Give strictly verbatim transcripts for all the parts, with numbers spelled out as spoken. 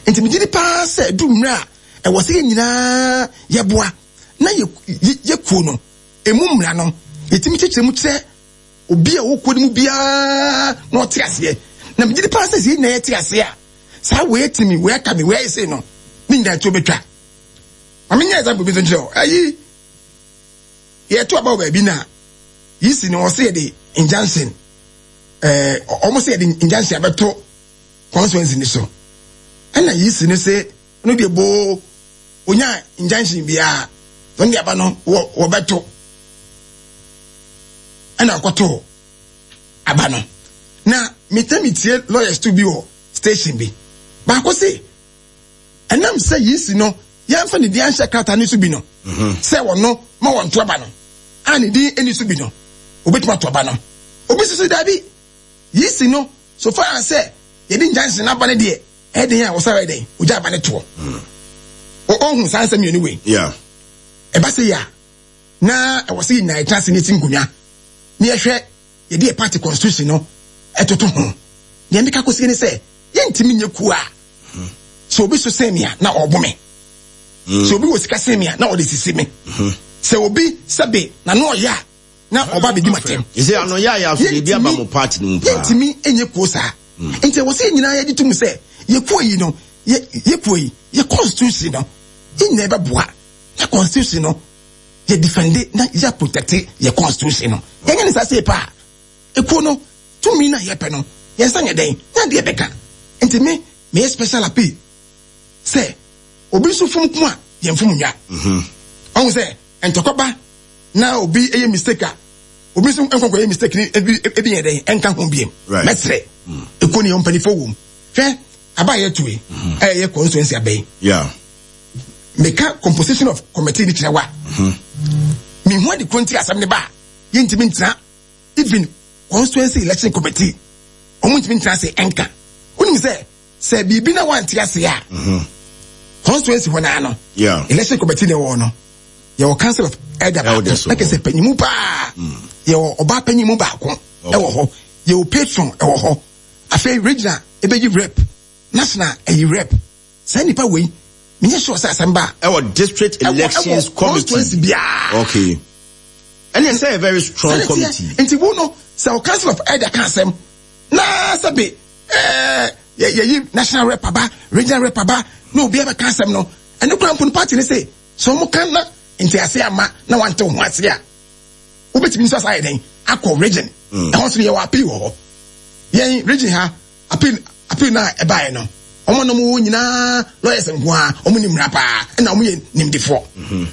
enti me gidi pa se du mra e wo se nyina ye boa na ye ye kuo no emu mra no yetimi kyekye mu kye obi a wo kodi mu bia na o te ase na me gidi pa se ye na ye te ase a sa we yetimi we aka me we say no ni nda to betwa amenya example bi so nkyerɛ ayi ye to aba ba bi na yisi no say the injunction eh almost say the injunction abeto constituency ni so and yisi no say no be bo onya injunction bia don dia ba no wo beto ana akoto aba no na metamitie lawyers to be o station bi ba ko say enam say yisi no yamfa ne dia nhye krata ni so bi no say wo no ma won to aba no ani di eni so bi no obetima to aba no obi sisi dabi yisi no so far as say ye di injunction aba ne de e den ya wo say den oja aba ne to o ohun san say me anyway yeah e ba say ya na e wo say na e trans ni tingunya ni e hwe ye di party constitution no etoto ho ye mbika ko sig ni say ye ntimi nyeku a so obi so say me na obome so obi wo sika say me na o de sisi me se obi sabe na no ya na oba be di matem you say ano ya ya so dey aba mo party no mpa yetimi enye ko sa ente wo say nyina ya ditum say ye ko yi no ye ye ko yi ye constitution no in never boa na constitution no ye defend na ya protect ye constitution no ye nyane sa say pa e ko no to me na ye pe no ye san ye den na de beka ente me me special appeal say obi so fum kuma ye mfum nya mhm on say entokoba na obi eye mistake a obi so enkonko eye mistake ni ebi ebi ye den enka ho biem mesre ekoni yo mpani fo wom hwe abaye tuwe eh ye constituency abai yeah meka composition of committee ni kirewa mhm me ho de konti asam ne ba ye ntimi ntra even constituency election committee omo ntimi ntra say enka onim say say bibi na wanti ase a mhm constituency ho na no yeah election committee ne wo no your council of elders like I say penyimu pa your oba penyimu ba ko e wo ho your patron e wo ho afa regional e be give rep national e rep say nipa we me sure say asamba e wo district elections committee okay and then say a very strong committee enti wo no say your council of elders kan asem na sabe eh ye ye national rep aba regional rep aba no be ebe kan asem no and the grand party say so mo kan na nti ase ama na wante ho ase a obetimi nso asai den akọ region e ho so ye wa appeal ho ye region ha appeal appeal na e bae no omo no mo nyina lawyers nko a omo ni mra pa na omo ye nimdefo mhm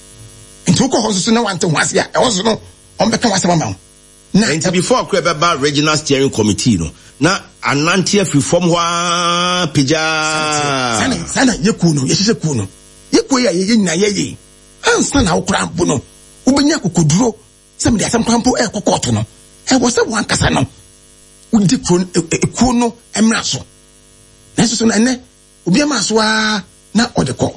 nti ko ho so na wante ho ase a e ho so no omo beka wase mama na nti before akọ be ba regional steering committee no na anantie free form wa pija sana sana ye ku no ye hye ku no ye ku ya ye nyina ye ye ansa na okra mpo no ubenya kokoduro sem de asem krampo e kokoto no e wo se wan kasa no udi kro ekuo no emra so na so na ne obi ama so a na odeko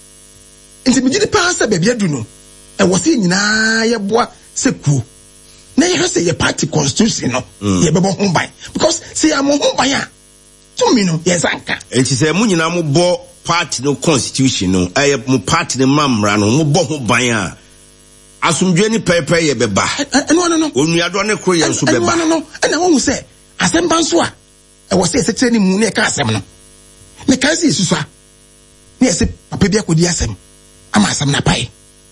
enti bi gidi pa se bebia du no e wo se nyina ye boa se kuo na ye se ye party constitution no ye bebo ho ban because se ya mo ho ban a to me no ye zanka enti se mu nyina mo bo party no constitution no eh mo party no mamra no mo bo ho ban a asumdwe ni pepe ye beba no no no onuado ne kro ye nso beba no no no na won say asem ban so a e wo say secretary ni mu ne ka asem no ne ka say susu a ne say papa bia kodi asem ama asem na pai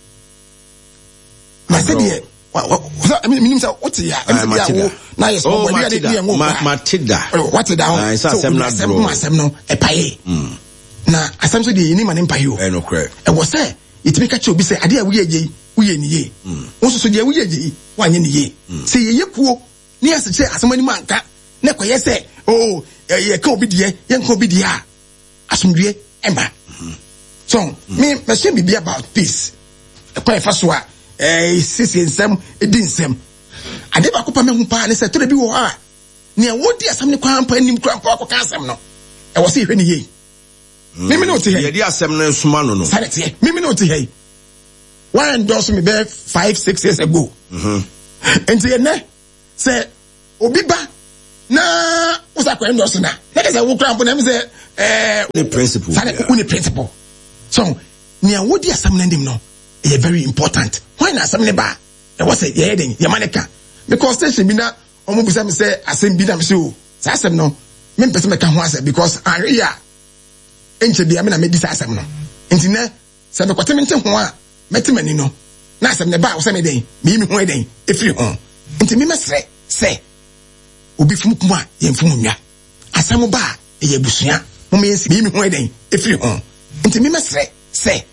ma say de I mean minim say what ya em say ya wo na yes mo bia de de ngo ma tida what da so asem na bro asem no e pai na asem so de ni ma ne pai o e no kre e wo say itimi ka che obi say ade a wo ye ye uye ni ye won so so de uye je wanye ni ye se ye yekuo ni ase che asomani manka na koye se oh ye ka obi de ye nka obi de a asomdue emba so me me say be about peace e kwa fa so a eh sisi nsem edi nsem ade ba ko pa me hu pa ne se to bi wo ha ne wodi asam ne kwa pa nim kwa pa ko ka asam no e wo se hwe ni ye mimi no te he ye di asam no suma no no sare te mimi no te he one endorse me there five six years ago mhm enti ye ne say obi ba na usa kwa ndo so na na kase wo kra mpo na me say eh the principle sa the principle so nia wodi asam na ndim no e very important why na asam ne ba e was say ye den ye maneka because station bi na omo bisa me say asem bi na me say o sa asem no me pese me ka ho asem because ahwe ya enche bia me na me di sa asem no enti na se me kwete me nte ho a metemani no na asem ne ba wo se me den me mi ho den efiri ho enti me mesre se obi fum kuma ye mfum nwa asem ba e ye busua mo me yensi me mi ho den efiri ho enti me mesre se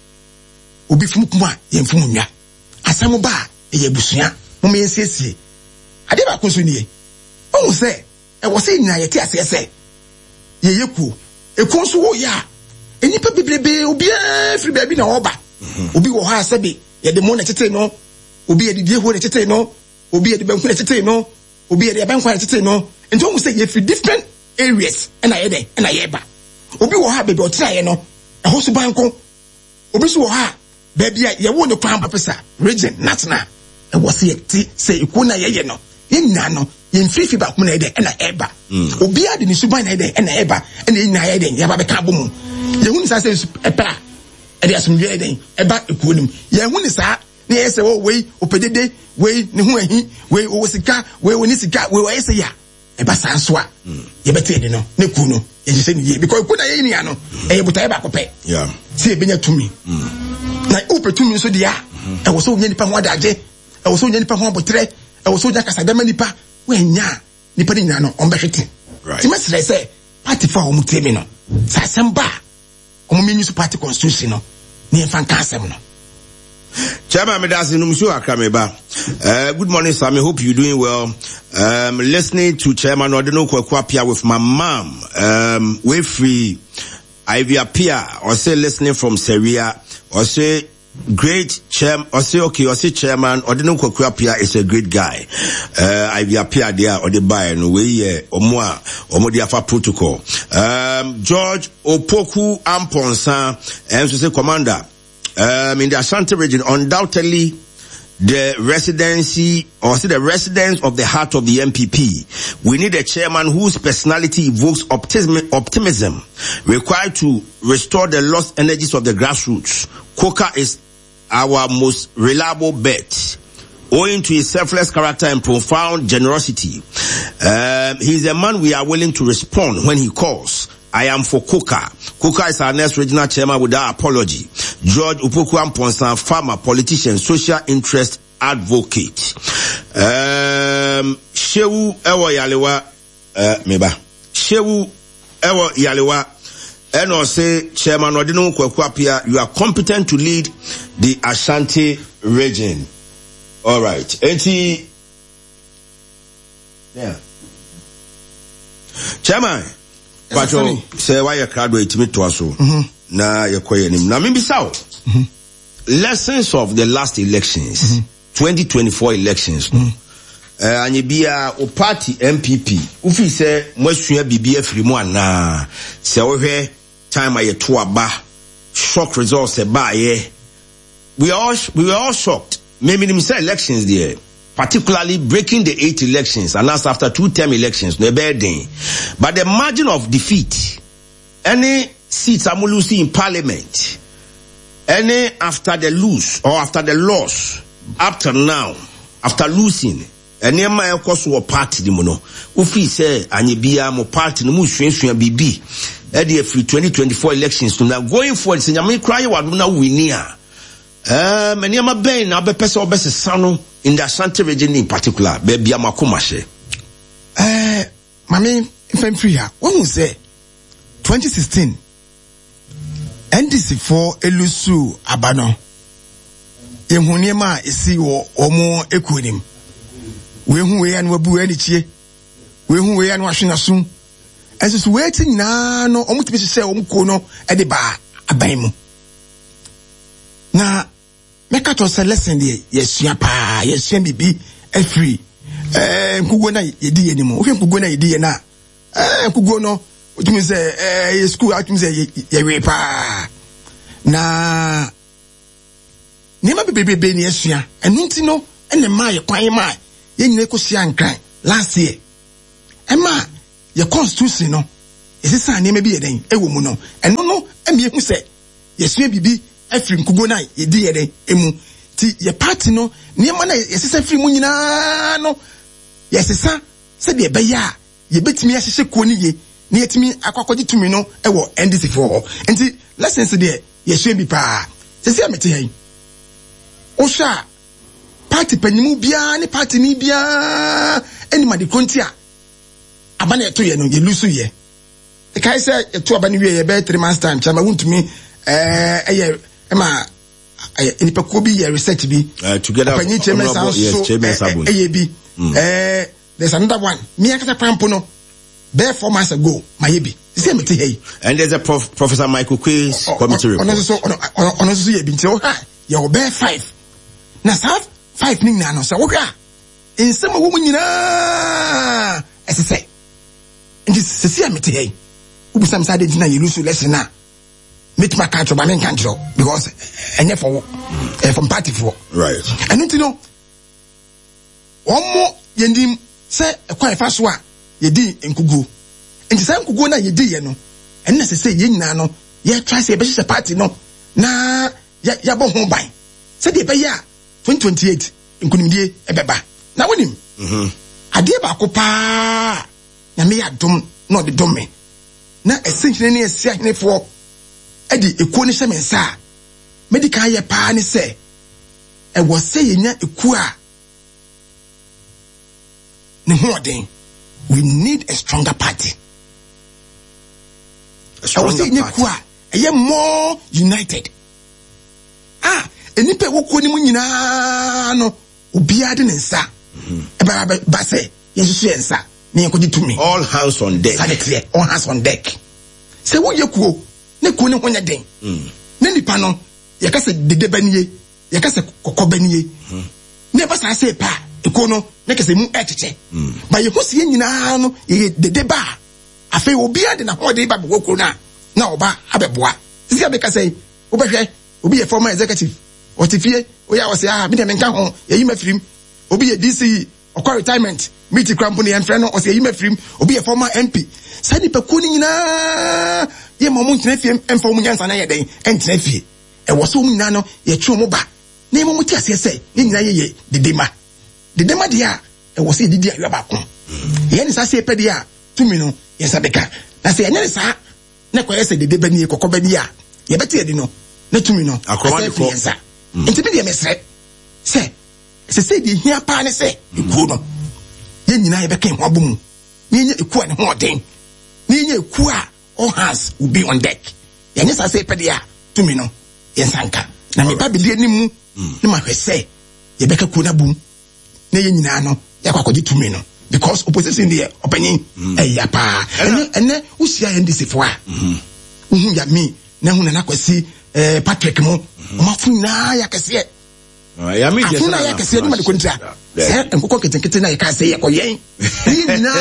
obi fum kuma ye mfum nwa asem ba e ye busua mo me yensi esie ade ba ko so nie o se e wo se nyina ye ti ase se ye yeku ekon so wo ya enipa bebrebe obi afiri ba bi na oba obi wo ha asabe ye de mo na tete no obi ye de die ho na tete no obi ye de banku na tete no obi ye de banku na tete no enti o say ye fi different areas and aye den and aye ba obi wo ha bebe o tira ye no e ho so banku obi so wo ha ba bia ye wo ne kwan papesa region national e wo say ti say iku na ye ye no ye nyina no ye mfifi ba kuma na ye den and aye ba obi ade ni suban na ye den and aye ba and ye nyina ye den ye ba be ka bomu ye hu ni sa say epra e de asumdwe den e ba ekuonim ye hu ni sa na ye say o wei opedede wei ne hu ahi wei o sika wei woni sika wei wa ye say ya e ba san so a ye bete de no ne ku no ye say ni ye because ku na ye ni ano e ye buta e ba kope yeah see e benya tumi na upe tumi so dia e wo so nya nipa ho adaje e wo so nya nipa ho abotre e wo so nya kasadama nipa we nya nipa ni nya no on be hwete right ti mesre say party for o mutemi no sa samba o mo menu party constitution no ni fan kasem no. Chairman Medasi Numshu Akrameba. Uh, good morning, Sam. I hope you're doing well. Um, listening to Chairman Odino Kwakwapia with my mom. Um, we free Ivy Apia, or say listening from Seria, or say great chairman, or say okay, or say Chairman Odino Kwakwapia is a great guy. Uh, Ivy Apia there, or the buy and we, uh, Omwa, Omodiafa protocol. Um, George Opoku Amponsan, and so say Commander. Um, in the Ashanti region, undoubtedly, the residency, or say the residents of the heart of the M P P, we need a chairman whose personality evokes optimism, optimism required to restore the lost energies of the grassroots. Coker is our most reliable bet, owing to his selfless character and profound generosity. Um, he's a man we are willing to respond when he calls. I am for Coker. Coker is our next regional chairman without apology. George Opoku Amponsan, farmer, politician, social interest advocate. Um, Shehu Ewo Yalewa, uh, meba. Shehu Ewo Yalewa, and also Chairman Odino Kwakwapia, you are competent to lead the Ashanti region. All right. Enti, yeah. Chairman. Pacho, say why you crowd wait me to us. Na you call him. Na me sao. Lessons of the last elections, twenty twenty-four elections. No. Uh, and you be a party M P P. Ufi say mwesua bibi efiri mu ana. Say we time aye to aba. Shock results e ba ye. We all we were all shocked. Maybe them say elections there. Particularly breaking the eight elections, and that's after two term elections, no bad day. But the margin of defeat, any seats are losing in parliament, any after the lose or after the loss, up to now, after losing, any of my course were party, the mono. Ufi say, and you be a mo party, no more swing B B. Eddie free twenty twenty-four elections, so now going forward, saying, I may cry, what do now we near. Um, and Yama Bain, now be person or best son in the Ashanti region in particular, baby Amakumashe. Eh, Mami, if I'm free here, what was say? twenty sixteen, N D C for Elusu Abano. Yehuniema isi wo omo ekunim. We hu we anu abu anichie. We hu we anu ahwena sum. Enso we ti na no omo tibi se omo ko no e de ba aban mu. Na meka to say lesson dey yesua pa yesua bibi e free eh nkugo na yedi ye ni mu ofe nkugo na yedi ye na eh nkugo no otumi say eh school atumi say ye we pa na nema bebebe ni yesua enu nti no ene ma ye kwan ma ye nyine ko sia nkran last year ɛma yɛ constitution no yɛsesa nneɛma bi yɛ den ɛwɔ mu no ɛno no ɛmi ehu sɛ yɛsua bibi afiri nkugo na yɛdi yɛ den emu ti yɛ party no nneɛma na yɛsesa firi mu nyinaa no yɛsesa sɛdeɛ ɛbɛyɛ a yɛbɛtumi ahyehyɛ kuo ne yie na yɛtumi akɔkɔgye tumi no ɛwɔ N D C foɔ hɔ nti lessons deɛ yɛsua bi paa sɛsɛ mete yɛn wohwɛ a party panyimu biara ne party ni biara ɛnima de konti a aba na yɛto yɛ no yɛlu so yɛ ɛkae sɛ yɛto aba no wie yɛbɛyɛ three months time kyɛma wontumi ɛɛ ɛyɛ ɛma nipa ko bi yɛ research bi together panyin chairman so ɛyɛ bi ɛɛ there's another one me akata pampo no bare four months ago mayebi see me hey and there's a prof, professor Michael Quay's committee report ono so ono ono so ye bi nti o ha ye o bare five na sa five ning na no so wo hwa ensem wo nyina ese say nti se see me te hey ubusam sa de na ye lusu lesson na meet my country ba men country because enye for uh, from party for right and you know omo yendim se ekwa efa so a yedi nkugu enti sa nkugu na yedi ye no enne se se ye nyina no ye try se be hye party no na ya ya bo ho ban se de be ya twenty twenty-eight nkunimdie ebeba na wonim mhm ade ba ko pa na me ya dom na de dom me na esenhene ne esi ahenefo edi ekuo ne hye me nsa medical ye pa ne se e wo se ye nya ekuo a ne ho odin. We need a stronger party. A stronger party. A year more united. Ah, any pe woko ni mu nyina no obiade ne nsa. Eba ba say yesusu ensa ne yakodi tumi. All hands on deck. Clear. All hands on deck. Say wo yekuo ne kuo ne honya den. Ne nipa no yakase dede banie, yakase kokobanie. Ne ba sa say pa ekuo no na kese mu echiche ba ye hosie nyina no ye dede ba afi obi ade na ho de ba bokoro na na oba abeboa sisi abeka say obehwe obi ye former executive otifie oya wose ah me de menka ho ye yi mafirim obi ye D C okwa retirement meet crampo ne enfre no ose ye yi mafirim obi ye former M P sani pe ko ni nyina ye momo ntena fie emfa mo nyansa na ye den entena fie e wo so mo nyina no ye twu mo ba na mo muti ase se ye nyina ye ye dede ma dede ma dia e wo se didi ayo ba ko ye ni sa se pe dia tumi no ye sa beka na se ye ni sa na ko ye se dede ba ni kokko ba dia ye beti ye di no na tumi no akoma de ko nti bi de mesre se se se di hia pa ne se ekuo no ye nyina ye beka ho abomu ye nya ekuo ne ho den ye nya ekuo a all hands will be on deck ye ni sa se pe dia tumi no ye sanka na me ba bi ni mu ni ma hwese ye beka kuo na bum na ye nyina no yakwakoji tumi no because opposition dey opening eh ya pa ene ene usia N D C fo a mhm ya mi na hu na nakwasi eh Patrick mo o ma fu na ya kese ya mi je na ya kese ni ma de kontra eh enkoko ketenkete na ya ka se ye koyen ni nyina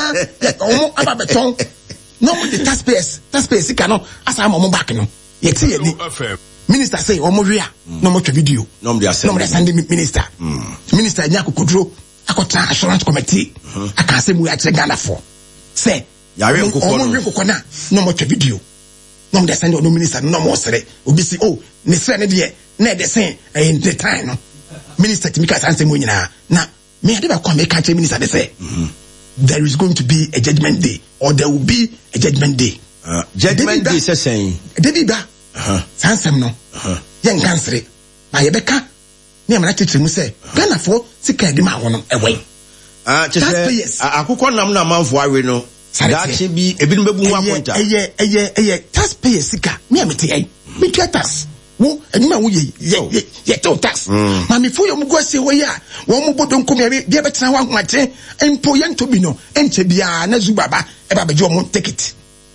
o mo aba beton no mo the taxpayers taxpayers ka no asa mo mo back no ye ti ye ni minister say omo hwe a no mo twa video no mo dey no mo dey send minister minister nya kokodro akota assurance committee aka say mu ya kire Ghana for say ya we nkoko no omo nkoko na no mo twa video no mo dey send no minister no mo sere obi si oh ne sere ne de na dey say in the time no minister timika sanse mu nyina na me ade ba kwa me ka kire minister dey say there is going to be a judgment day or there will be a judgment day uh, judgment day say saying David ba Uh-huh. Sansem no. Uh-huh. Yen kansere. Ma yebeka. Ne amana chichimu se. Ghana for sika de ma ho no ewe. Ah, chese akukọ nam na manfo awe no. Dachi bi ebi bebu ho aponta. Eye eye eye taxpayer sika. Me amete ai. Me tua tax. Wo enima wo ye ye ye to tax. Ma me fo yo mu go se wo ya. Wo mu bodo nkom ya bi e betena ho ahomache. Empo ye ntobi no. Enche bia na zu baba e ba beje o mu ticket.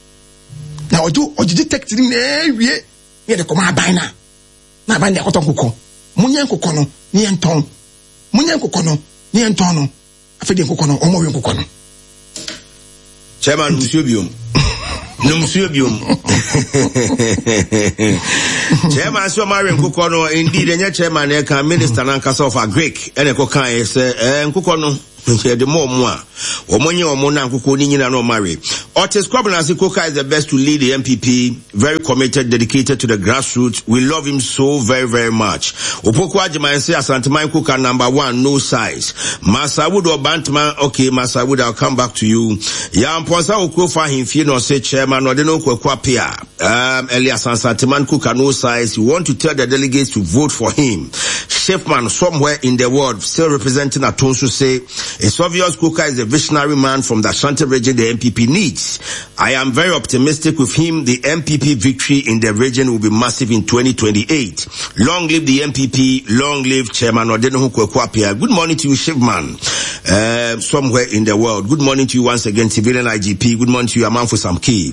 Na ojo ojiji take tin na ewie ye de koma aban na na aban de akoton kokko munye nkokko no ne enton munye nkokko no ne enton no afede nkokko no omo we nkokko no chairman monsieur biom no monsieur biom chairman so ma we no indeed enye chairman e kan minister na nkasa of agric ene ko kan e se eh nkokko no The more more. Omonye omona kuko ni nyina no marry. Otis Kwabena Coker is the best to lead the M P P. Very committed, dedicated to the grassroots. We love him so very, very much. Opoku Ajima say Asanteman Coker number one, no size. Masawood or Bantman, okay, Masawood, I'll come back to you. Yam Ponsa Okufa him fear no say chairman or the no Kwapia. Um, Elias Asanteman Coker, no size. You want to tell the delegates to vote for him. Shefman, somewhere in the world, still representing Atonsu, say, it's obvious Coker is a visionary man from the Ashanti region the M P P needs. I am very optimistic with him. The M P P victory in the region will be massive in twenty twenty-eight. Long live the M P P. Long live Chairman Odenuhu Kwekwapia. Good morning to you, Shivman, uh, somewhere in the world. Good morning to you once again, civilian I G P. Good morning to you, Amanfo Samki.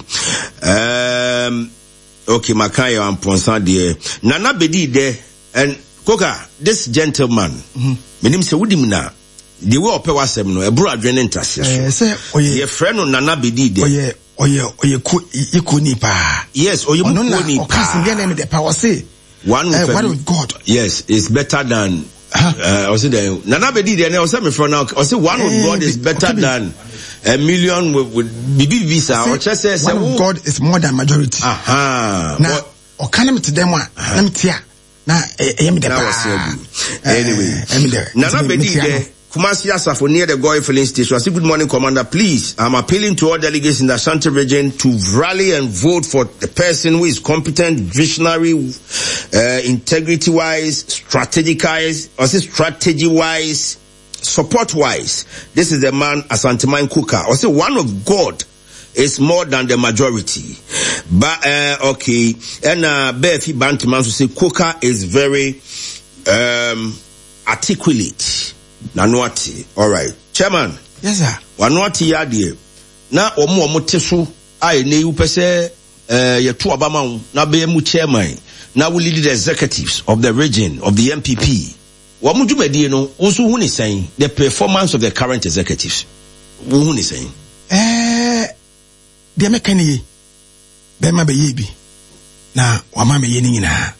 Um, okay, Makaya and Ponsan there. Nana Bedi there. And Coker, this gentleman, my name is Udimina. The way of power sem no ebro adwene ntase eh say oye ye friend no Nana Bedi de oye oye oye ku ikoni pa yes oye mu koni pa okasi bien na the power say one with, uh, one with God yes is better than uh I say the Nana Bedi de na say me for now I say one with uh, God is better okay, than a million with, with B B visa or just say one with God is more than majority aha now okana me to them one na me tia na eh me de pa anyway Nana Bedi de Kumasi Asafo near the Goy filling station. I say, good morning, Commander. Please, I'm appealing to all delegates in the Ashanti region to rally and vote for the person who is competent, visionary, uh, integrity-wise, strategic-wise, I say strategy-wise, support-wise. This is the man, Asanteman Coker. I say, one of God is more than the majority. But, uh, okay. And, uh, Befi Bantiman to say, Coker is very, um, articulate. Nanuati. All right. Chairman. Yes, sir. Wanuati yadie. Na omu omu tesu. Aye, ne yu pese, eh, ye tu abama na be mu chairman. Na we lead the executives of the region, of the M P P. Wamu jumedie no, unsu huni saying, the performance of the current executives. Huni saying. Eh, dia mekani ye. Bema be yebi. Na, wama me ye ningina.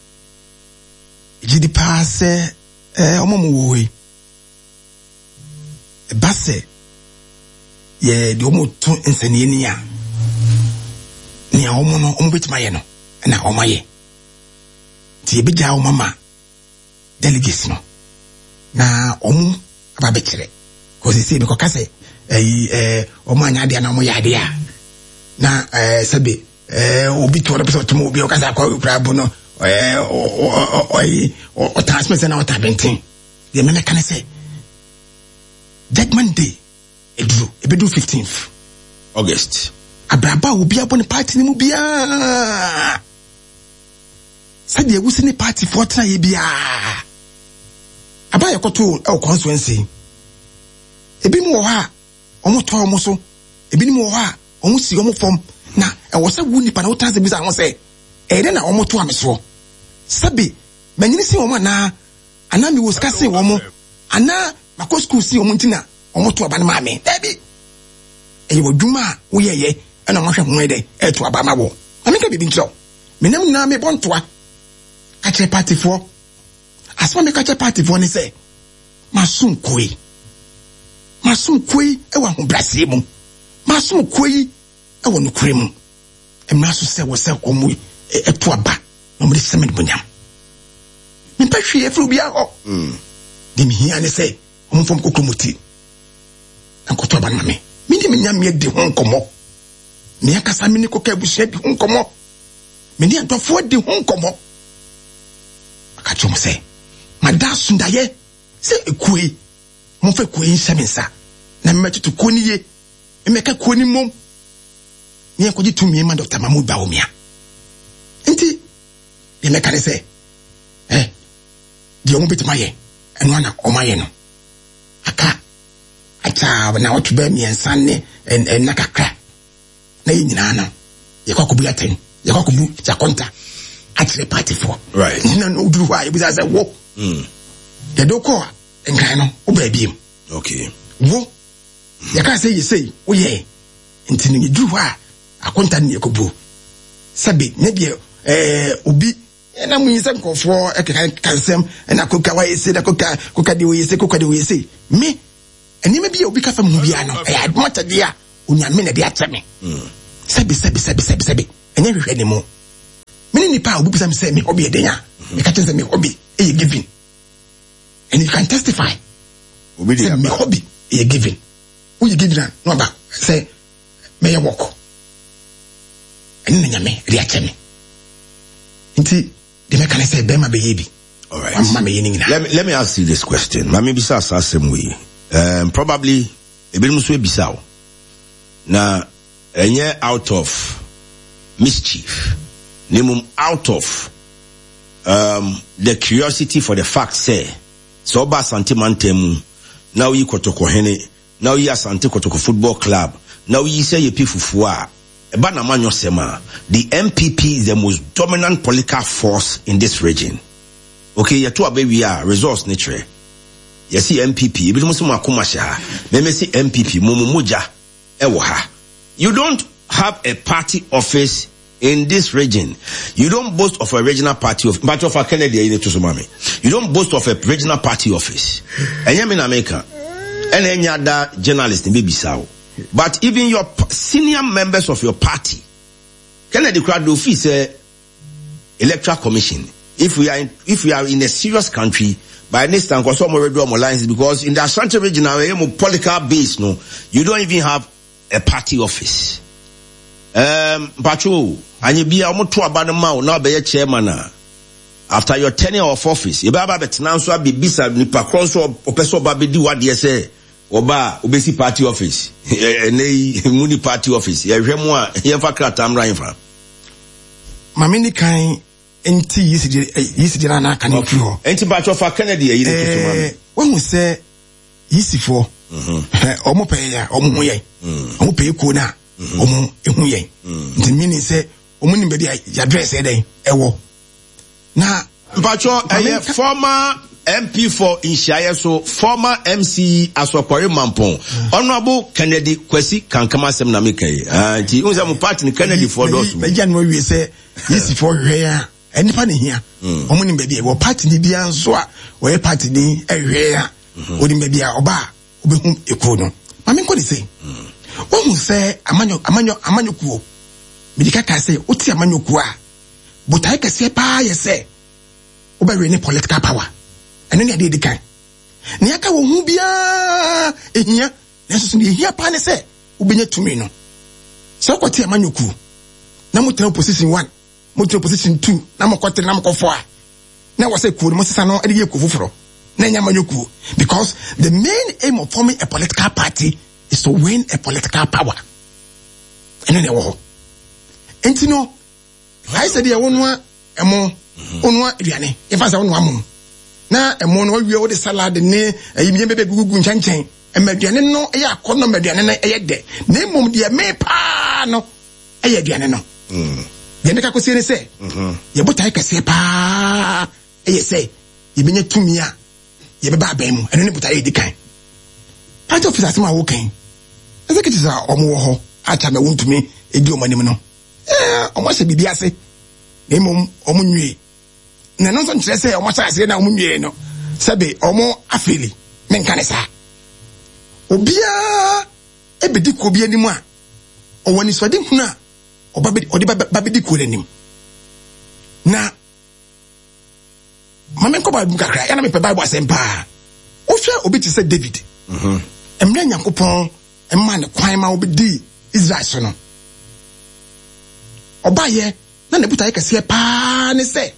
Jidi paase, eh, omu muwe. Basse ye de omo to nsani ni a ni a omo no omo betima ye no na omo ye ti be ja omo ma delegates no na omo aba be kire ko se se be ko kase eh eh omo anya de na omo ya de a na eh sebe eh obi to na person to mo obi o kasa kwa brabo no eh o o o transmit na o tabentin ye me me kan say Judgment Day, Edru, Ebedu fifteenth August. Abraba will be upon the party ni mubia. Said ye wusi ni party for try bia. Aba yakoto e constituency. Ebi mu ha, omo to omo so. Ebi ni mu ha, omo si omo form na e wo se wu nipa na wo tanse bi sa ho se. E de na omo to ameso. Sabi, manyini si omo na ana mi wo skase omo. Ana Mako school si omuntina omoto aba na maame dabi e wo dwuma wo yeye e na mohwe ho ede e to aba ma wo ameka bibi ntro menam na me bontoa ka che party for asma me ka che party for ni se masum koi masum koi e wa ho brase mu masum koi e wo nukure mu e maso se wo se omu e to aba no mo de semen bonyam me pa hwe e fru bia ho mm di mi hia ne se Mfom kokomuti. Ankoto abana me. Mini me nyame di ho nkomo. Me akasa mini koka buhia di ho nkomo. Mini adofo di ho nkomo. Aka chom se. Mada sundaye se ekui. Mo fe kui nsemensa. Na me tutu koni ye. Me ka koni mom. Ni akodi tumi ma Doctor Mahmoud Bawumia. Enti ye me ka ne se. Eh. Di omo betima ye. Eno na omaye no. Aka acha na otu be miensa ne en na kakra na nyina na ye kwakubu yaten ye kwakubu ya konta actually party for right na no duru wa ye bi say wo mm ye do ko enkan no wo ba biem okay wo ye ka say ye say wo ye ntini ye duru wa akonta ne yakubu sabi ne bi eh obi na mu yise nkofo e kan kansem na koka wa yise da koka koka de wo yise koka de wo yise me eni me bia obi ka fam hu bia no e admata dia onyame na dia kyeme sebi sebi sebi sebi sebi enye hwehwe ne mo mini nipa obi bisa me say me hobby edenya me ka tell say me hobby e giving and you can testify obi dey me hobby e giving who you give no about say me work eni na nyame dia kyeme nti de me kan say be ma be yebi. All right. Let me, let me ask you this question. Mami bisa sa same way. Um, probably ebi muswe bisa. Na enye out of mischief. Nemum out of um the curiosity for the fact say so ba asante mantemu now yi kotoko hene now yi asante kotoko football club now yi say ye pi fufu a eba na manyo sema the M P P is the most dominant political force in this region. Okay, ya to abe we are resource nature. You see M P P, ebi mo se mo akoma sha. Me me see M P P mo mo moja e wo ha. You don't have a party office in this region. You don't boast of a regional party of but of a Kennedy you need to mami. You don't boast of a regional party office. Enya me na America. And any other journalist in Bisau. But even your senior members of your party, Kennedy crowd do fee say electoral commission. If we are in, if we are in a serious country, by this time, because some already do more lines because in the Ashanti region, now we political base, no, you don't even have a party office. Um, Pacho, and you be a more to about the mouth now be a chairman. After your tenure of office, you baba bet now so be bisa ni pa cross or person baby do what they say. Oba obesi party office, ne muni party office. Ye remwa ye fa kratam ran fa. Mamini kan enti yisi yisi jira na kan you ho enti ba cho fa Kennedy e yire to mama when we say yisi fo eh omo pe ya omo hu yen omo pe ko na omo ehu yen nti mini say omo ni be dia ya dress e den ewo na ba cho eh former M P for Inshaye so former M C Asopore Mampon honorable Kennedy Kwesi Kankama sem na make eh nti unza mu party ni Kennedy for those me jan we say yisi fo hwe ya enipa ne hia omo ni baabi e wo party ni bia nso a wo e party ni ehwe a odi baabi a oba obehu ekuro no ma me nko de say wo hu say amanyo amanyo amanyokuo medika ka say oti amanyokuo a botai kase pa ye say obawe ni political power eno ne ade de kan ne aka wo hu bia ehia nso so ne ehia pa ne say obenya tumi no so kwoti amanyokuo na mutena position one moto position two na mokotre na mokofo a na wase kuo mo sesa no ade ye kofoforo na nya manyokuo because the main aim of forming a political party is to win a political power eno ne wo enti no I said ya wonu a emo onu a aduane e fa sa wonu amu na emo no wie wo de salad ne ayimye bebe gugu nchanchen emaduane no e ya akono maduane na e ye de na mom de me pa no e ye aduane no mm ye meka ko se ne se mhm ye botai kase pa e ye se ye benya tumi a ye beba abam eno ne botai edi kan party officer ma wo kan executives a omo wo ho acha me wontumi edi omanim no eh omo se bibia se na mom omo nwie na no so nkyere se omo sa ase na omo nwie no sebe omo afeli menka ne sa obia ebedi ko bia ni mu a owani so de huna obabe odi babedi ko anim na mama ko ba bukakra ya na me pe Bible asempa o hwe obi ti se David mhm emre Nyankopon emma ne kwan ma obedi Israel so no obaye na ne buta yekase pa ne se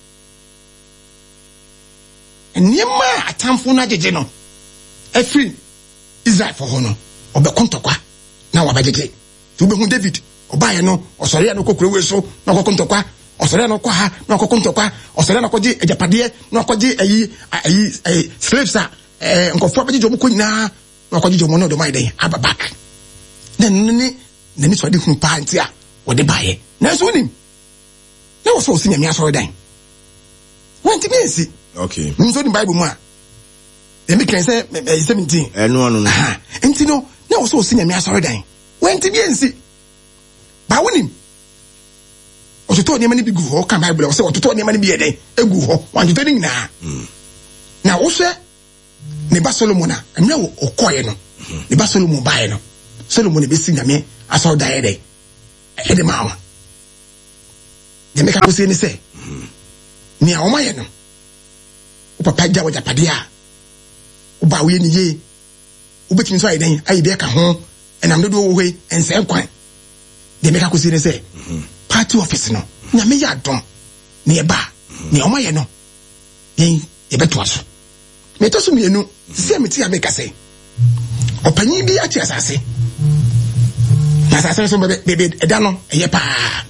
enima atamfo na jeje no efri Israel for hono obekontokwa na wabajeje tu be hu David obaye no osore no kokure we so na kokontokwa osore no kwa ha na kokontokwa osore no koje ejapade na koje ayi ayi slaves a eh nkofo abeje omo konyina na koje omo no do mai den aba back then ne ne ni so de hu pa ntia wo de baye na so nim na wo so sinya mi asore dan wonti mensi okay nso di Bible mu a e mi kan say seventeen eh no no no enti no na wo so sinya mi asore dan wonti mensi ba wonim ototo ne mani bi gu ho kan Bible o se ototo ne mani bi eden egu ho wantoto ni na na wo hwe ne ba Solomon a emre wo okoye no ne ba Solomon bae no Solomon be si nyame aso dae de e de ma wa de me ka ko se ni se ni a o maye no o papa gya wo japade a o ba wo ye ni ye o betimi so ayi den ayi de ka ho enam dodo wo hwe ense kwan de me ka ko se ni se party office no nyame ya dom ne e ba ne o maye no yen e beto aso me to so mienu se me ti ameka se opanyin bi ati asase na asase so bebe bebe eda no eye pa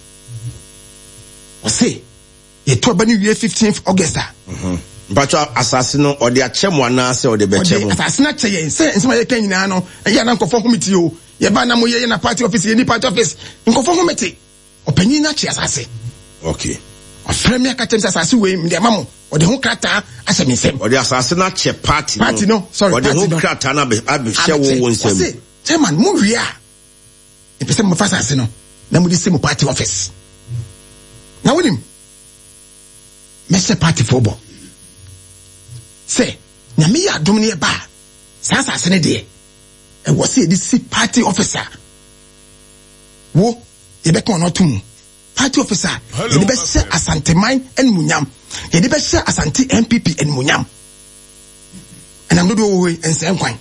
o se e to ba ni wie fifteenth August ah mhm bacho asase no o de achemu ana se o de be chemu asase na cheye se nsema ye kan nyina no eye na nkofo committee o ye ba na mo ye na party office ye ni party office nkofo committee opanyin na chi asase okay Premier Katem asase we me mamo o de ho krata asem nsem o de asase na che party no party no sorry o de ho krata na be abehye wo wo nsem chairman mu wi a e pese mo fasa asase no na mo di se mo party office na wonim mese party football say nyame ya dom ne ba sa asase ne de e wo se di si party officer wo e be kon no tum party officer yedi be se asante man en munyam yedi be se asante M P P en munyam enam do do wo ensen kwan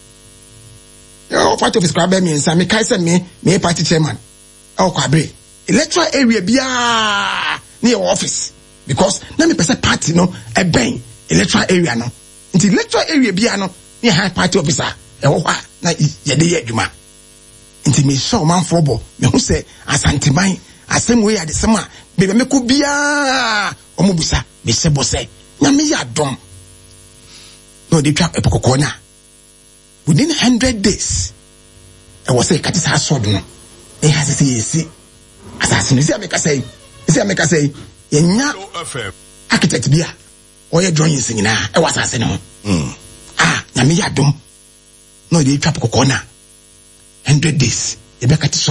yo party officer kwa be mi ensa me kai se me me party chairman o kwa bre electoral area bia near office because na me pese party no e ben electoral area no nti electoral area bia no near high party officer e wo kwa na yede ye adwuma nti me show man fobo me hu se asante man asem we ya de sema bebe me ko bia omubusa me se bose na me ya dom no dey twa epokoko na within one hundred days e was say katisa sword no e has say yesi asase no si ameka say si ameka say yenya architect bia oye drawings nyina e was asase no mm ah na me ya dom no dey twa epokoko na one hundred days e be katisa